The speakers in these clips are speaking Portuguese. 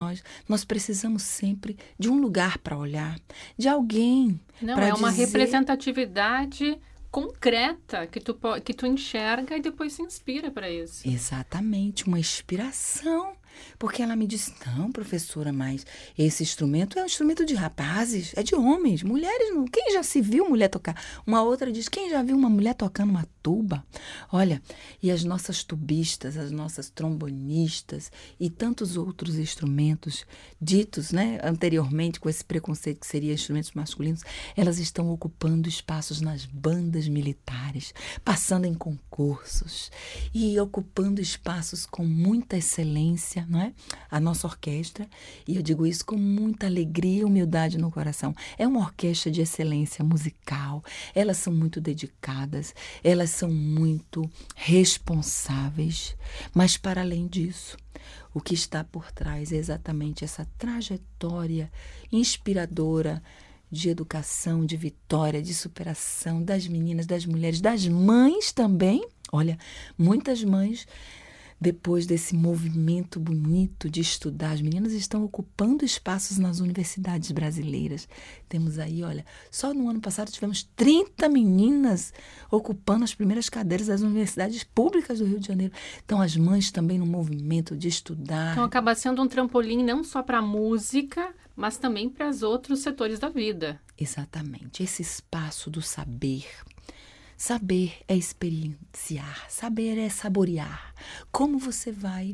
nós precisamos sempre de um lugar para olhar, de alguém Não, para é uma dizer... representatividade concreta que tu enxerga e depois se inspira para isso. Exatamente, uma inspiração. Porque ela me disse, não, professora, mas esse instrumento é um instrumento de rapazes, é de homens, mulheres não. Quem já se viu mulher tocar? Uma outra diz, quem já viu uma mulher tocando uma tuba? Olha, e as nossas tubistas, as nossas trombonistas e tantos outros instrumentos ditos, né, anteriormente com esse preconceito que seria instrumentos masculinos, elas estão ocupando espaços nas bandas militares, passando em concursos e ocupando espaços com muita excelência, não é? A nossa orquestra, e eu digo isso com muita alegria e humildade no coração, é uma orquestra de excelência musical, elas são muito dedicadas, elas são muito responsáveis, mas para além disso, o que está por trás é exatamente essa trajetória inspiradora de educação, de vitória, de superação das meninas, das mulheres, das mães também. Olha, muitas mães, depois desse movimento bonito de estudar, as meninas estão ocupando espaços nas universidades brasileiras. Temos aí, olha, só no ano passado tivemos 30 meninas ocupando as primeiras cadeiras das universidades públicas do Rio de Janeiro. Então, as mães também no movimento de estudar. Então, acaba sendo um trampolim não só para a música, mas também para os outros setores da vida. Exatamente, esse espaço do saber. Saber é experienciar, saber é saborear. Como você vai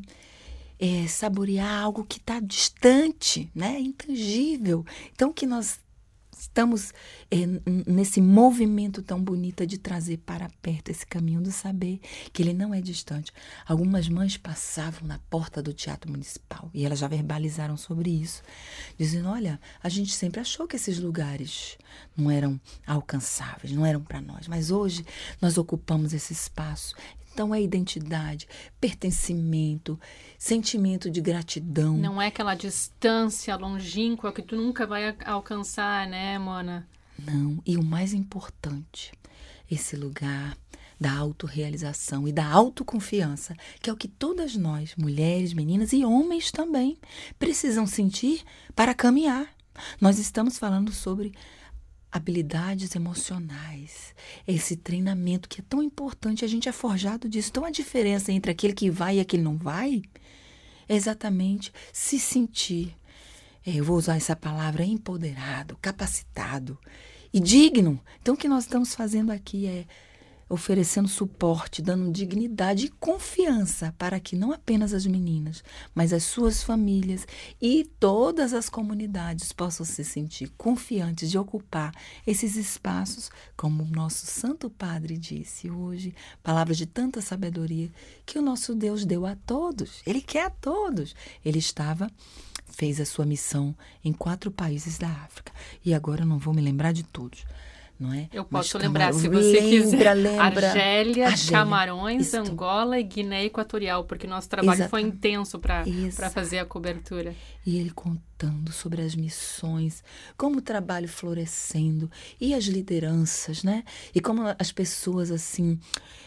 saborear algo que está distante, né? Intangível. Então, que nós estamos nesse movimento tão bonito de trazer para perto esse caminho do saber, que ele não é distante. Algumas mães passavam na porta do Teatro Municipal e elas já verbalizaram sobre isso, dizendo, olha, a gente sempre achou que esses lugares não eram alcançáveis, não eram para nós, mas hoje nós ocupamos esse espaço. Então, é identidade, pertencimento, sentimento de gratidão. Não é aquela distância longínqua que tu nunca vai alcançar, né, Mona? Não, e o mais importante, esse lugar da autorrealização e da autoconfiança, que é o que todas nós, mulheres, meninas e homens também, precisam sentir para caminhar. Nós estamos falando sobre habilidades emocionais, esse treinamento que é tão importante, a gente é forjado disso. Então, a diferença entre aquele que vai e aquele que não vai é exatamente se sentir, eu vou usar essa palavra, empoderado, capacitado e digno. Então, o que nós estamos fazendo aqui é oferecendo suporte, dando dignidade e confiança para que não apenas as meninas, mas as suas famílias e todas as comunidades possam se sentir confiantes de ocupar esses espaços, como o nosso Santo Padre disse hoje, palavras de tanta sabedoria que o nosso Deus deu a todos. Ele quer a todos. Ele fez a sua missão em 4 países da África. E agora eu não vou me lembrar de todos. Não é? Eu posso lembrar, se você quiser. Argélia, Camarões, Isto. Angola e Guiné Equatorial, porque nosso trabalho foi intenso para fazer a cobertura. E ele contando sobre as missões, como o trabalho florescendo e as lideranças, né? E como as pessoas, assim,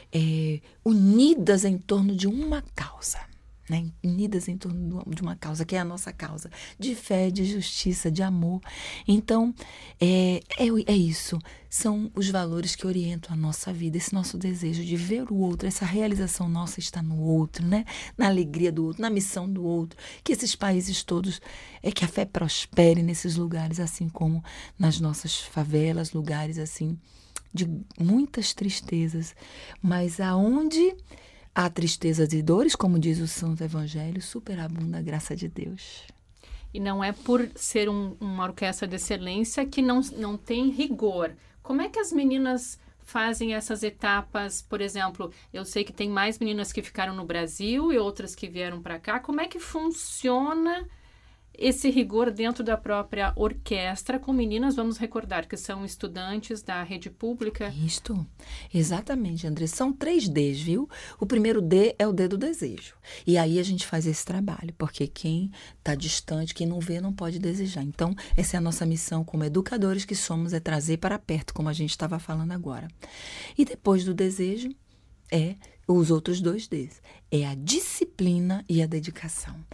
unidas em torno de uma causa. Né, unidas em torno de uma causa, que é a nossa causa, de fé, de justiça, de amor. Então, é isso. São os valores que orientam a nossa vida, esse nosso desejo de ver o outro, essa realização nossa está no outro, né? Na alegria do outro, na missão do outro. Que esses países todos, que a fé prospere nesses lugares, assim como nas nossas favelas, lugares assim de muitas tristezas, mas aonde há tristezas e dores, como diz o Santo Evangelho, superabunda a graça de Deus. E não é por ser uma orquestra de excelência que não tem rigor. Como é que as meninas fazem essas etapas? Por exemplo, eu sei que tem mais meninas que ficaram no Brasil e outras que vieram para cá. Como é que funciona esse rigor dentro da própria orquestra com meninas, vamos recordar, que são estudantes da rede pública? Isto, exatamente, André. São 3 Ds, viu? O primeiro D é o D do desejo. E aí a gente faz esse trabalho, porque quem está distante, quem não vê, não pode desejar. Então, essa é a nossa missão como educadores que somos, é trazer para perto, como a gente estava falando agora. E depois do desejo, os outros 2 Ds. É a disciplina e a dedicação.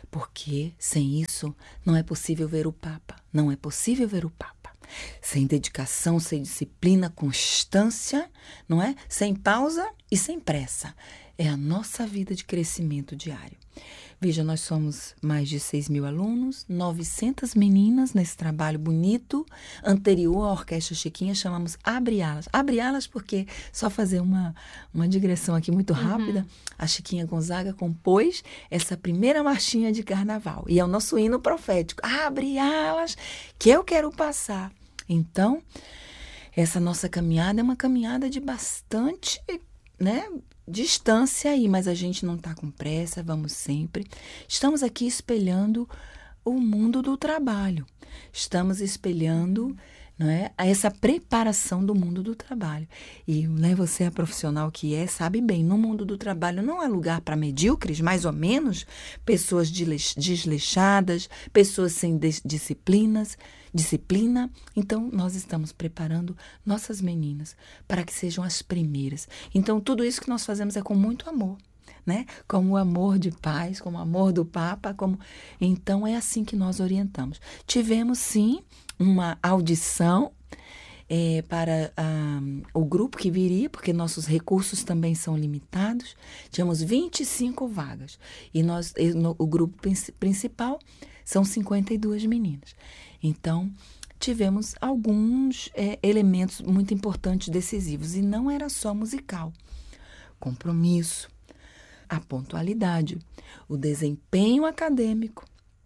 Porque sem isso não é possível ver o Papa. Não é possível ver o Papa. Sem dedicação, sem disciplina, constância, não é? Sem pausa e sem pressa. É a nossa vida de crescimento diário. Veja, nós somos mais de 6.000 alunos, 900 meninas nesse trabalho bonito, anterior à Orquestra Chiquinha, chamamos Abre Alas. Abre Alas porque, só fazer uma digressão aqui muito rápida, a Chiquinha Gonzaga compôs essa primeira marchinha de carnaval. E é o nosso hino profético. Abre alas, que eu quero passar. Então, essa nossa caminhada é uma caminhada de bastante, distância aí, mas a gente não está com pressa, vamos sempre. Estamos aqui espelhando o mundo do trabalho. Estamos espelhando, essa preparação do mundo do trabalho. E você é profissional que sabe bem, no mundo do trabalho não há lugar para medíocres, mais ou menos, pessoas desleixadas, pessoas sem disciplina. Então, nós estamos preparando nossas meninas para que sejam as primeiras. Então, tudo isso que nós fazemos é com muito amor, como o amor de paz, como o amor do Papa. Então, é assim que nós orientamos. Tivemos, sim, uma audição para o grupo que viria, porque nossos recursos também são limitados. Tínhamos 25 vagas. E o grupo principal são 52 meninas. Então, tivemos alguns elementos muito importantes, decisivos. E não era só musical. Compromisso, a pontualidade, o desempenho acadêmico,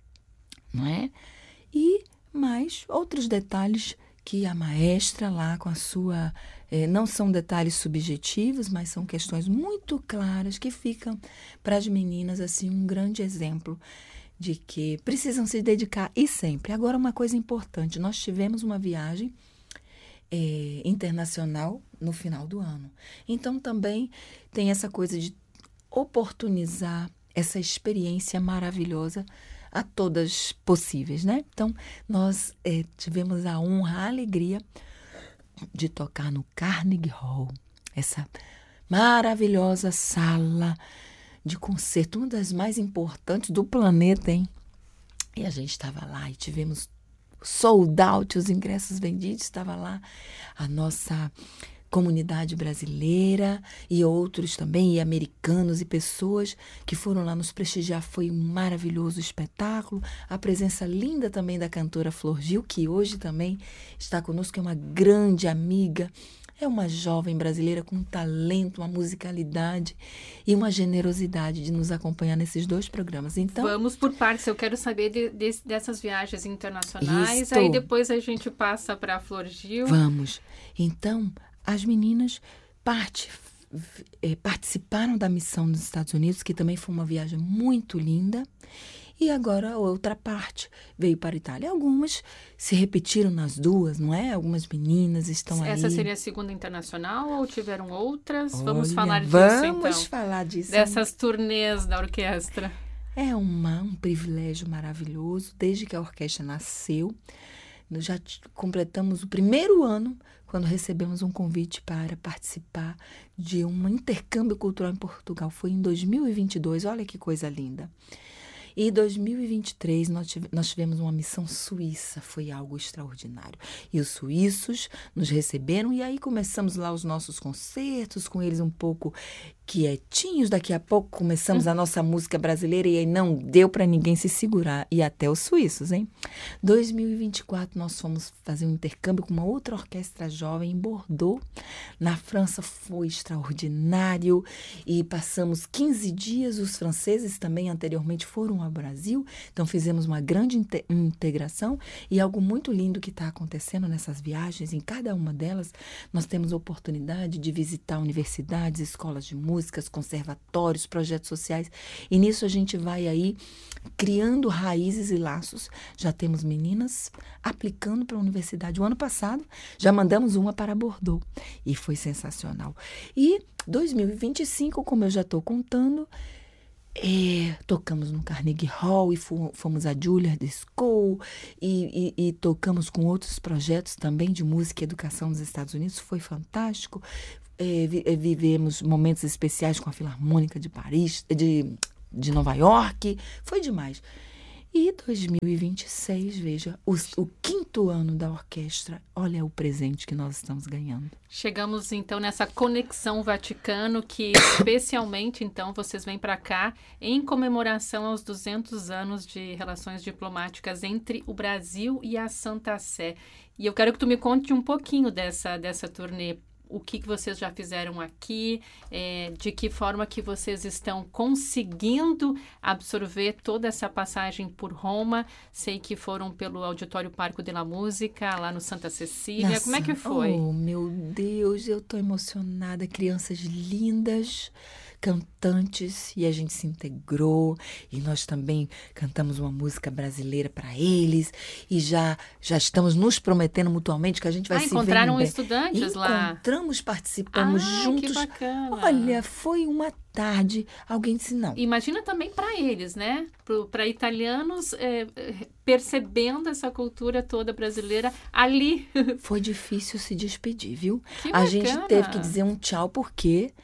E mais outros detalhes que a maestra lá com a sua... não são detalhes subjetivos, mas são questões muito claras que ficam para as meninas assim, um grande exemplo de que precisam se dedicar e sempre. Agora, uma coisa importante, nós tivemos uma viagem internacional no final do ano. Então, também tem essa coisa de oportunizar essa experiência maravilhosa a todas possíveis, Então, nós tivemos a honra, a alegria de tocar no Carnegie Hall, essa maravilhosa sala de concerto, uma das mais importantes do planeta, hein? E a gente estava lá e tivemos sold out, os ingressos vendidos, estava lá a nossa comunidade brasileira e outros também, e americanos e pessoas que foram lá nos prestigiar. Foi um maravilhoso espetáculo. A presença linda também da cantora Flor Gil, que hoje também está conosco, é uma grande amiga. É uma jovem brasileira com um talento, uma musicalidade e uma generosidade de nos acompanhar nesses 2 programas. Então, vamos por partes. Eu quero saber dessas viagens internacionais. Isto. Aí depois a gente passa para a Flor Gil. Vamos. Então, as meninas participaram da missão nos Estados Unidos, que também foi uma viagem muito linda. E agora a outra parte veio para a Itália. Algumas se repetiram nas 2, não é? Algumas meninas estão aí. Essa seria a segunda internacional ou tiveram outras? Olha, vamos falar disso, então. Vamos falar disso. Dessas turnês da orquestra. É um privilégio maravilhoso. Desde que a orquestra nasceu, nós já completamos o 1º ano quando recebemos um convite para participar de um intercâmbio cultural em Portugal. Foi em 2022. Olha que coisa linda. E em 2023, nós tivemos uma missão suíça, foi algo extraordinário. E os suíços nos receberam e aí começamos lá os nossos concertos, com eles um pouco quietinhos. Daqui a pouco começamos a nossa música brasileira e aí não deu para ninguém se segurar. E até os suíços, hein? 2024, nós fomos fazer um intercâmbio com uma outra orquestra jovem em Bordeaux. Na França foi extraordinário e passamos 15 dias. Os franceses também anteriormente foram ao Brasil, então fizemos uma grande integração e algo muito lindo que está acontecendo nessas viagens. Em cada uma delas, nós temos a oportunidade de visitar universidades, escolas de músicas, conservatórios, projetos sociais, e nisso a gente vai aí criando raízes e laços. Já temos meninas aplicando para a universidade. O ano passado, já mandamos uma para Bordeaux e foi sensacional. E 2025, como eu já estou contando, tocamos no Carnegie Hall e fomos à Juilliard School e tocamos com outros projetos também de música e educação nos Estados Unidos. Foi fantástico. Vivemos momentos especiais com a Filarmônica de Paris, de de Nova York. Foi demais. E 2026, veja, o 5º ano da orquestra. Olha o presente que nós estamos ganhando. Chegamos, então, nessa conexão Vaticano, que especialmente, então, vocês vêm para cá em comemoração aos 200 anos de relações diplomáticas entre o Brasil e a Santa Sé. E eu quero que tu me conte um pouquinho dessa turnê. O que vocês já fizeram aqui, de que forma que vocês estão conseguindo absorver toda essa passagem por Roma. Sei que foram pelo Auditório Parco della Musica, lá no Santa Cecília. Nossa, como é que foi? Oh, meu Deus, eu tô emocionada. Crianças lindas, cantantes, e a gente se integrou, e nós também cantamos uma música brasileira para eles, e já estamos nos prometendo mutuamente que a gente vai se ver. Encontraram estudantes lá? Encontramos, participamos juntos. Que bacana. Olha, foi uma tarde, alguém disse não. Imagina também para eles, né? Para italianos, percebendo essa cultura toda brasileira ali. Foi difícil se despedir, viu? Que a bacana. gente teve que dizer um tchau porque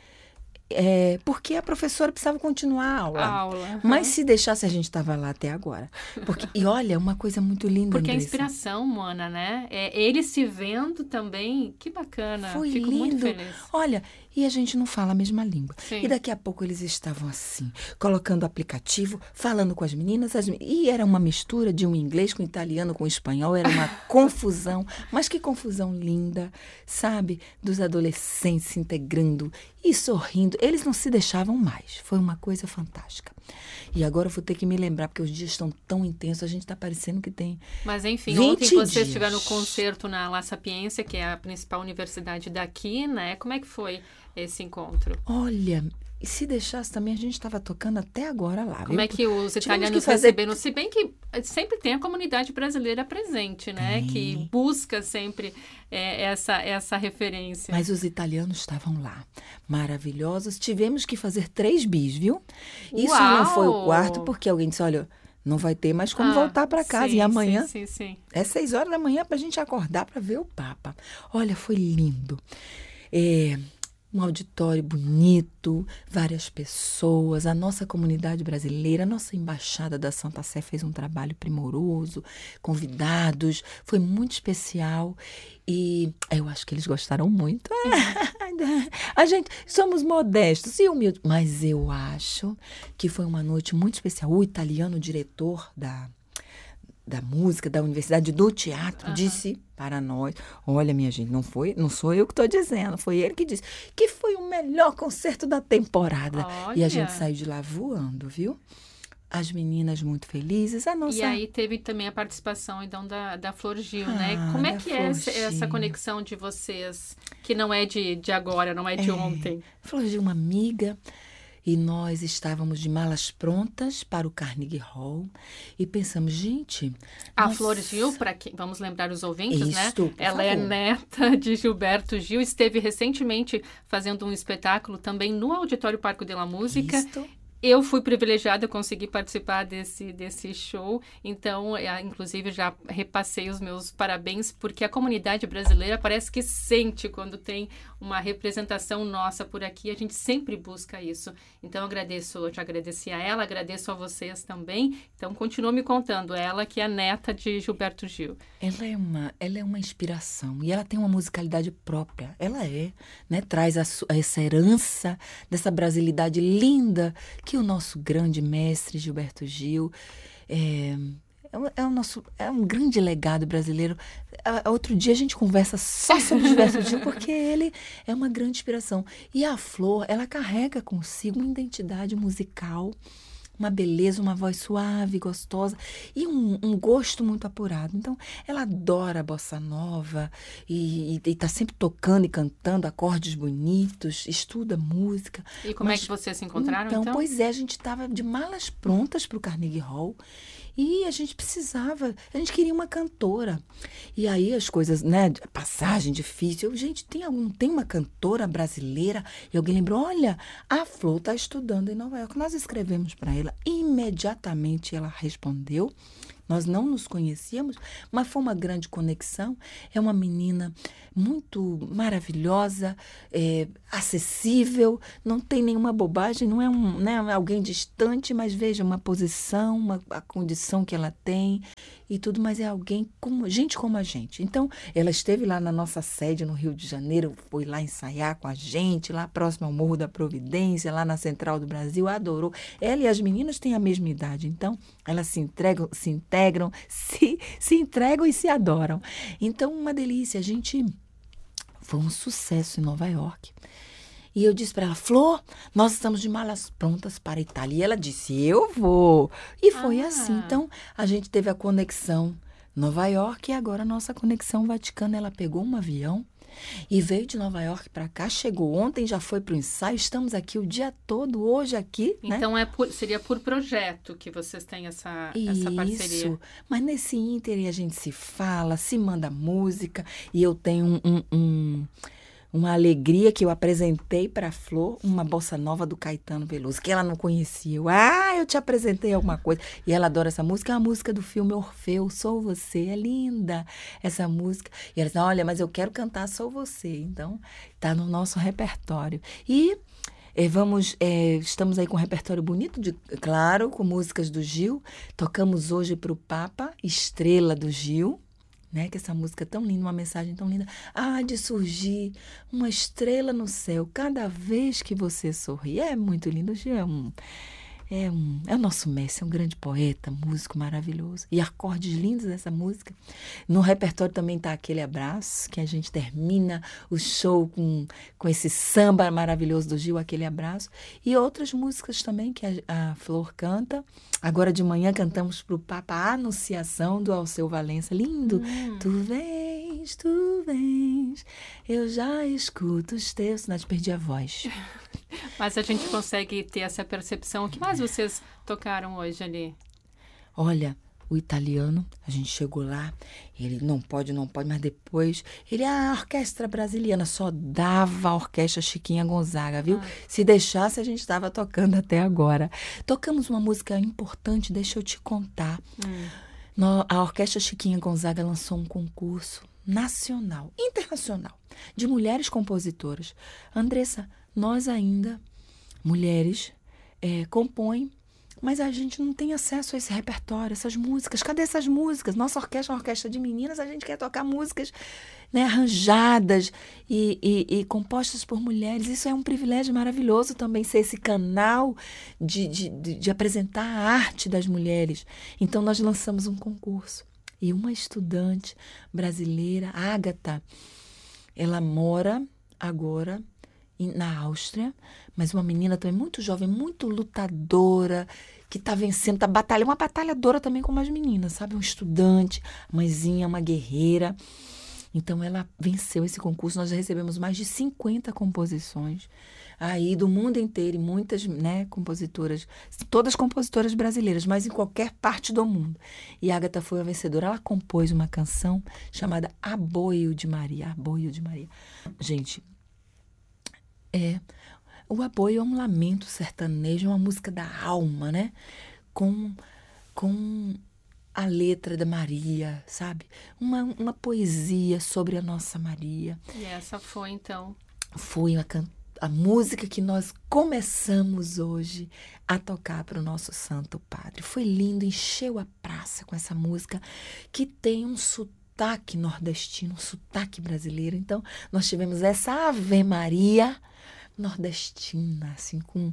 a professora precisava continuar a aula. Mas se deixasse, a gente estava lá até agora. E olha, uma coisa muito linda, Porque Andressa. a inspiração, Moana, né? Ele se vendo também, que bacana. Foi Fico lindo. muito feliz. Olha, e a gente não fala a mesma língua. Sim. E daqui a pouco eles estavam assim, colocando o aplicativo, falando com as meninas. E era uma mistura de um inglês com italiano com espanhol. Era uma confusão. Mas que confusão linda, sabe? Dos adolescentes se integrando e sorrindo. Eles não se deixavam mais. Foi uma coisa fantástica. E agora eu vou ter que me lembrar, porque os dias estão tão intensos, a gente está parecendo que tem. Mas enfim, 20 ontem vocês dias. estiveram no concerto na La Sapienza, que é a principal universidade daqui, né? Como é que foi esse encontro? Olha, e se deixasse também, a gente estava tocando até agora lá. Como é que os italianos receberam? Se bem que sempre tem a comunidade brasileira presente, né? Que busca sempre essa referência. Mas os italianos estavam lá, maravilhosos. Tivemos que fazer 3 bis, viu? Isso não foi o 4º, porque alguém disse, olha, não vai ter mais como voltar para casa. Sim, e amanhã, sim. É 6 horas da manhã para a gente acordar para ver o Papa. Olha, foi lindo. Um auditório bonito, várias pessoas, a nossa comunidade brasileira, a nossa embaixada da Santa Sé fez um trabalho primoroso, convidados, foi muito especial e eu acho que eles gostaram muito. A gente, somos modestos e humildes, mas eu acho que foi uma noite muito especial. O italiano diretor da música, da universidade, do teatro, disse para nós, olha minha gente, não sou eu que estou dizendo, foi ele que disse, que foi o melhor concerto da temporada. Olha. E a gente saiu de lá voando, viu? As meninas muito felizes, a nossa... E aí teve também a participação, então, da Flor Gil, né? Como é que é essa conexão de vocês, que não é de agora, não é de ontem? Flor Gil, uma amiga... E nós estávamos de malas prontas para o Carnegie Hall e pensamos, gente... A Flor Gil, vamos lembrar os ouvintes, né? Ela é favor. neta de Gilberto Gil, esteve recentemente fazendo um espetáculo também no Auditório Parco della Musica. Isto. Eu fui privilegiada, eu consegui participar desse show, então, inclusive, já repassei os meus parabéns, porque a comunidade brasileira parece que sente quando tem uma representação nossa por aqui, a gente sempre busca isso. Então, eu te agradeci a ela, agradeço a vocês também, então, continua me contando, ela que é neta de Gilberto Gil. Ela é uma inspiração e ela tem uma musicalidade própria, né? Traz essa herança dessa brasilidade linda que o nosso grande mestre Gilberto Gil é um grande legado brasileiro. Outro dia a gente conversa só sobre Gilberto Gil, porque ele é uma grande inspiração. E a Flor, ela carrega consigo uma identidade musical, uma beleza, uma voz suave, gostosa e um gosto muito apurado. Então, ela adora a bossa nova e tá sempre tocando e cantando acordes bonitos, estuda música. E como é que vocês se encontraram, então? Pois é, a gente estava de malas prontas para o Carnegie Hall e a gente queria uma cantora. E aí as coisas, né, passagem difícil. Gente, tem uma cantora brasileira? E alguém lembrou, olha, a Flor está estudando em Nova York. Nós escrevemos para ela, imediatamente ela respondeu Nós não nos conhecíamos, mas foi uma grande conexão. É uma menina muito maravilhosa, acessível, não tem nenhuma bobagem, não é alguém distante, mas veja, uma posição, a condição que ela tem e tudo, mas é alguém, gente como a gente. Então, ela esteve lá na nossa sede no Rio de Janeiro, foi lá ensaiar com a gente, lá próximo ao Morro da Providência, lá na Central do Brasil, adorou. Ela e as meninas têm a mesma idade, então elas se entregam, se entregam e se adoram. Então, uma delícia. Foi um sucesso em Nova York. E eu disse para ela, Flor, nós estamos de malas prontas para a Itália. E ela disse, eu vou. E foi assim. Então, a gente teve a conexão Nova York e agora a nossa conexão Vaticano. Ela pegou um avião e veio de Nova York para cá, chegou ontem, já foi para o ensaio, estamos aqui o dia todo, hoje aqui. Então, seria por projeto que vocês têm essa parceria. Isso, mas nesse ínterim a gente se fala, se manda música, e eu tenho uma alegria que eu apresentei para a Flor, uma bossa nova do Caetano Veloso, que ela não conhecia. Eu te apresentei alguma coisa. E ela adora essa música, é a música do filme Orfeu, Sou Você. É linda essa música. E ela disse, olha, mas eu quero cantar Sou Você. Então, está no nosso repertório. E estamos aí com um repertório bonito, claro, com músicas do Gil. Tocamos hoje para o Papa, Estrela do Gil. Né? Que essa música é tão linda, uma mensagem tão linda. De surgir uma estrela no céu cada vez que você sorri. É muito lindo. O Gil é o nosso mestre, é um grande poeta, músico maravilhoso. E acordes lindos dessa música. No repertório também está Aquele Abraço, que a gente termina o show com esse samba maravilhoso do Gil, Aquele Abraço. E outras músicas também que a Flor canta. Agora de manhã cantamos para o Papa a Anunciação do Alceu Valença. Lindo! Tu vens, eu já escuto os teus. Não, perdi a voz. Mas a gente consegue ter essa percepção. O que mais vocês tocaram hoje ali? Olha, o italiano, a gente chegou lá, ele não pode, mas depois, a orquestra brasiliana só dava a orquestra Chiquinha Gonzaga, viu? Se deixasse, a gente estava tocando até agora. Tocamos uma música importante, deixa eu te contar. A orquestra Chiquinha Gonzaga lançou um concurso nacional, internacional, de mulheres compositoras. Andressa, nós ainda, mulheres, compõem, mas a gente não tem acesso a esse repertório, essas músicas. Cadê essas músicas? Nossa orquestra é uma orquestra de meninas, a gente quer tocar músicas, né, arranjadas e compostas por mulheres. Isso é um privilégio maravilhoso também, ser esse canal de apresentar a arte das mulheres. Então, nós lançamos um concurso. E uma estudante brasileira, Ágata, ela mora agora na Áustria, mas uma menina também muito jovem, muito lutadora, que está vencendo, está batalhando, uma batalhadora também como as meninas, sabe? Um estudante, mãezinha, uma guerreira. Então, ela venceu esse concurso. Nós já recebemos mais de 50 composições aí do mundo inteiro, e muitas, né, compositoras, todas compositoras brasileiras, mas em qualquer parte do mundo. E a Ágata foi a vencedora. Ela compôs uma canção chamada Aboio de Maria. Aboio de Maria. Gente, o aboio é um lamento sertanejo, é uma música da alma, né? Com a letra da Maria, sabe? Uma poesia sobre a nossa Maria. E essa foi, então? Foi a música que nós começamos hoje a tocar para o nosso Santo Padre. Foi lindo, encheu a praça com essa música que tem um sotaque nordestino, um sotaque brasileiro. Então, nós tivemos essa Ave Maria nordestina, assim, com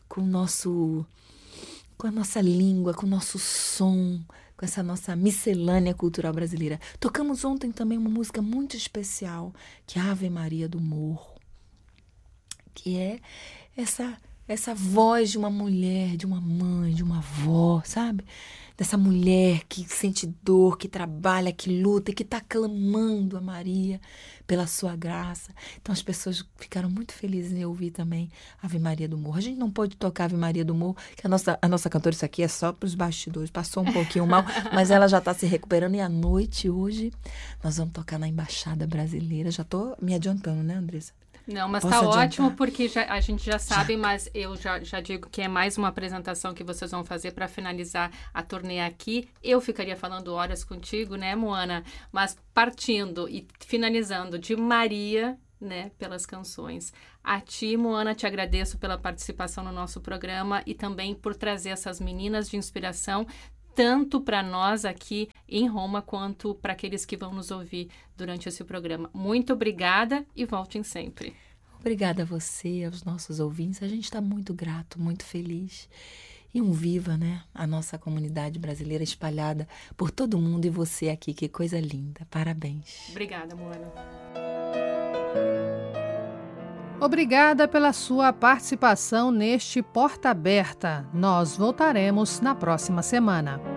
a nossa língua, com o nosso som, com essa nossa miscelânea cultural brasileira. Tocamos ontem também uma música muito especial, que é a Ave Maria do Morro, que é essa voz de uma mulher, de uma mãe, de uma avó, sabe? Dessa mulher que sente dor, que trabalha, que luta e que está clamando a Maria pela sua graça. Então as pessoas ficaram muito felizes em ouvir também Ave Maria do Morro. A gente não pode tocar Ave Maria do Morro, que a nossa cantora, isso aqui é só para os bastidores, passou um pouquinho mal, mas ela já está se recuperando. E à noite, hoje, nós vamos tocar na Embaixada Brasileira. Já estou me adiantando, né, Andressa? Não, mas Posso tá adiantar? ótimo porque a gente já sabe, mas eu já digo que é mais uma apresentação que vocês vão fazer para finalizar a turnê aqui. Eu ficaria falando horas contigo, né, Moana? Mas partindo e finalizando de Maria, né, pelas canções. A ti, Moana, te agradeço pela participação no nosso programa e também por trazer essas meninas de inspiração, tanto para nós aqui em Roma, quanto para aqueles que vão nos ouvir durante esse programa. Muito obrigada e voltem sempre. Obrigada a você, aos nossos ouvintes. A gente está muito grato, muito feliz. E um viva, né? A nossa comunidade brasileira espalhada por todo mundo e você aqui. Que coisa linda. Parabéns. Obrigada, Moana. Obrigada pela sua participação neste Porta Aberta. Nós voltaremos na próxima semana.